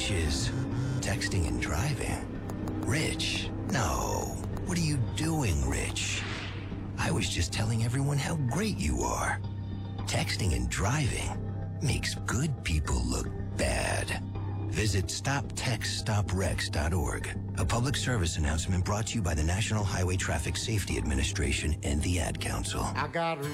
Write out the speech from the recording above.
Which is texting and driving. Rich, no. What are you doing, Rich? I was just telling everyone how great you are. Texting and driving makes good people look bad. Visit StopTextStopWrecks.org. A public service announcement brought to you by the National Highway Traffic Safety Administration and the Ad Council. I got